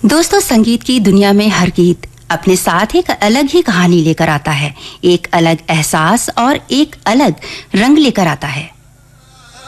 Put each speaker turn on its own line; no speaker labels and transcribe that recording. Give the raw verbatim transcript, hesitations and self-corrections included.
दोस्तों, संगीत की दुनिया में हर गीत अपने साथ एक अलग ही कहानी लेकर आता है, एक अलग एहसास और एक अलग रंग लेकर आता है।